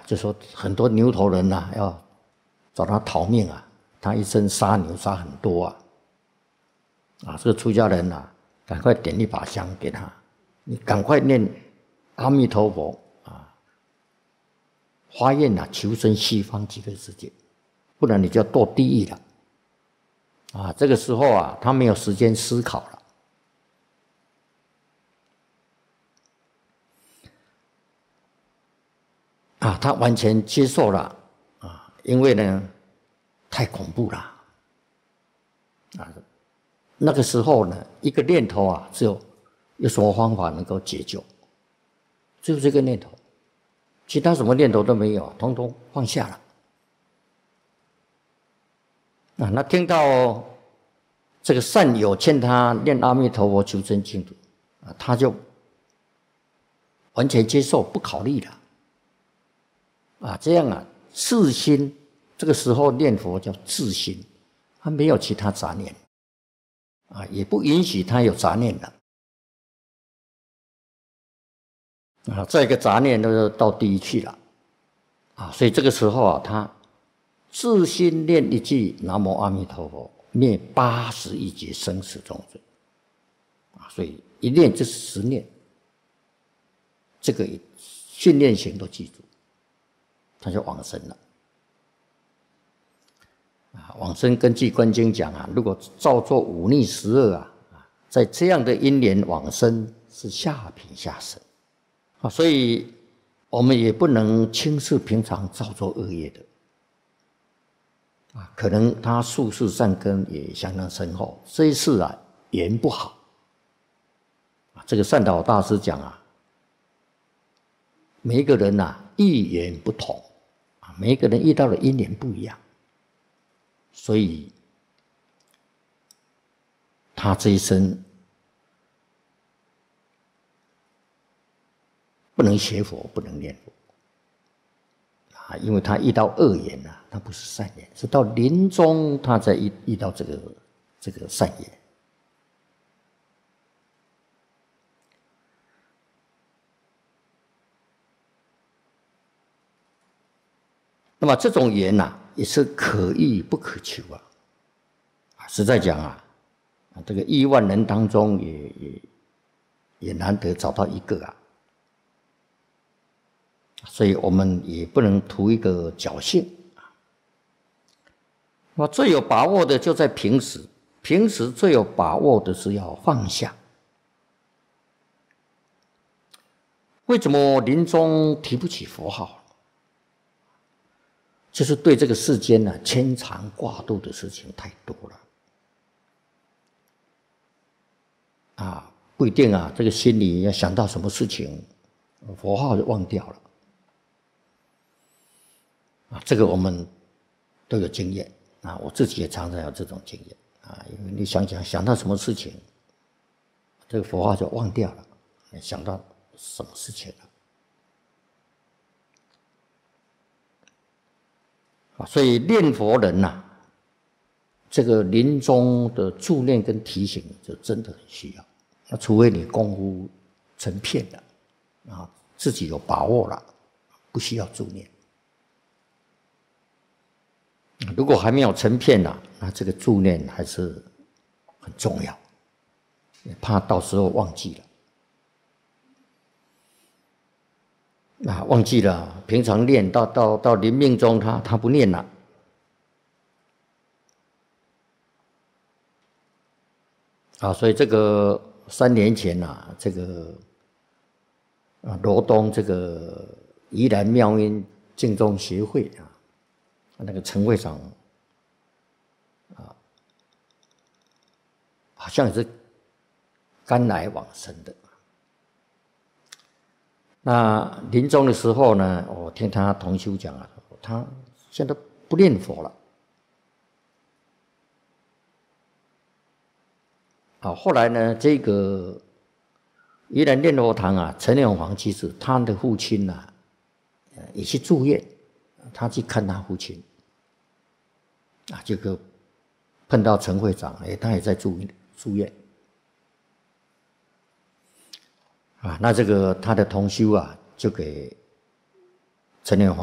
就说很多牛头人呐，要找他讨命啊，他一生杀牛杀很多啊，这个出家人呐，赶快点一把香给他，你赶快念阿弥陀佛啊，发愿啊，求生西方极乐世界，不然你就要堕地狱了啊！这个时候啊，他没有时间思考了啊，他完全接受了啊，因为呢，太恐怖了啊！那个时候呢，一个念头啊，只有什么方法能够解救？只有这个念头，其他什么念头都没有，统统放下了。啊，那听到这个善友劝他念阿弥陀佛求生净土，啊，他就完全接受，不考虑了。啊，这样啊，自心，这个时候念佛叫自心，他没有其他杂念，啊，也不允许他有杂念了。啊，再一个杂念都到地狱去了，啊，所以这个时候啊，他自心念一句南无阿弥陀佛，灭81劫生死重罪，啊，所以一念就是10念，这个训练型都记住，他就往生了。啊，往生根据观经讲啊，如果照作五逆12啊，在这样的因缘往生是下品下生。啊，所以我们也不能轻视平常造作恶业的，啊，可能他宿世善根也相当深厚，这一次啊缘不好，啊，这个善导大师讲啊，每一个人啊遇缘不同，啊，每一个人遇到的因缘不一样，所以他这一生不能学佛，不能念佛啊，因为他遇到恶缘啊，他不是善缘，是到临终他才遇到这个善缘。那么这种缘啊，也是可遇不可求啊。实在讲啊，这个亿万人当中也难得找到一个啊。所以我们也不能图一个侥幸啊。那么最有把握的就在平时，平时最有把握的是要放下。为什么临终提不起佛号？就是对这个世间呢，牵肠挂肚的事情太多了啊，不一定啊，这个心里要想到什么事情，佛号就忘掉了。啊，这个我们都有经验啊，我自己也常常有这种经验啊，因为你想到什么事情，这个佛号就忘掉了，你想到什么事情了啊？所以念佛人呐，这个临终的助念跟提醒就真的很需要。那除非你功夫成片了啊，自己有把握了，不需要助念。如果还没有成片啊，那这个助念还是很重要，怕到时候忘记了。啊，忘记了，平常念到临命中他不念了。啊，所以这个3年前啊，这个罗东这个宜兰妙音净宗协会啊，那个陈会长啊，好像也是肝癌往生的。那临终的时候呢，我听他同修讲啊，他现在不念佛了。啊，后来呢，这个宜兰念佛堂啊，陈永煌居士他的父亲呐，也去住院，他去看他父亲，啊，这个碰到陈会长，他也在住院，啊，那这个他的同修啊，就给陈永煌